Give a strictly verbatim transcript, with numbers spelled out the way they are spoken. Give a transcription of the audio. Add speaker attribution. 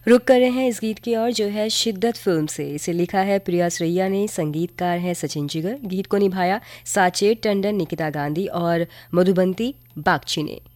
Speaker 1: रुक कर रहे हैं इस गीत की ओर जो है शिद्दत फिल्म से। इसे लिखा है प्रिया श्रैया ने, संगीतकार है सचिन जिगर। गीत को निभाया साचेत टंडन, निकिता गांधी और मधुबंती बागची ने।